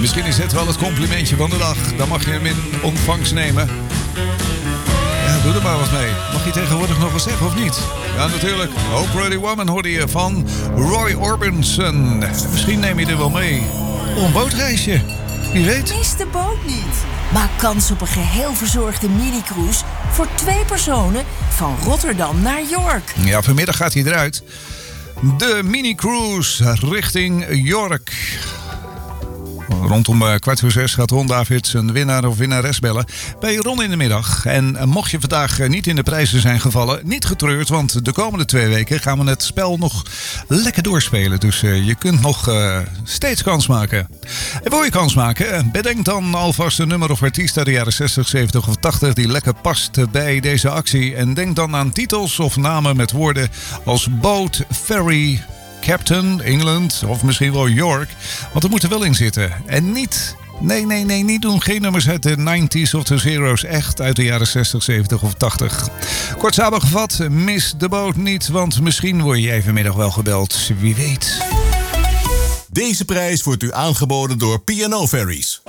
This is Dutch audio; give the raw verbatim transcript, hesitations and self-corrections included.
Misschien is het wel het complimentje van de dag. Dan mag je hem in ontvangst nemen. Ja, doe er maar wat mee. Mag je tegenwoordig nog wat zeggen of niet? Ja, natuurlijk. Oh Pretty Woman hoorde je van Roy Orbison. Misschien neem je er wel mee. Op een bootreisje. Wie weet. Mis de boot niet. Maak kans op een geheel verzorgde mini-cruise voor twee personen van Rotterdam naar York. Ja, vanmiddag gaat hij eruit. De mini-cruise richting York. Rondom uh, kwart voor zes gaat Ron Davids een winnaar of winnares bellen bij Ron in de middag. En uh, mocht je vandaag uh, niet in de prijzen zijn gevallen, niet getreurd, want de komende twee weken gaan we het spel nog lekker doorspelen. Dus uh, je kunt nog uh, steeds kans maken. En wil je kans maken? Bedenk dan alvast een nummer of artiest uit de jaren zestig, zeventig of tachtig die lekker past bij deze actie. En denk dan aan titels of namen met woorden als boot, ferry, Captain, England of misschien wel York. Want er moet er wel in zitten. En niet, nee, nee, nee, niet doen. Geen nummers uit de nineties of de zero's. Echt uit de jaren zestig, zeventig of tachtig. Kort samengevat, mis de boot niet. Want misschien word je vanmiddag wel gebeld. Wie weet. Deze prijs wordt u aangeboden door P en O Ferries.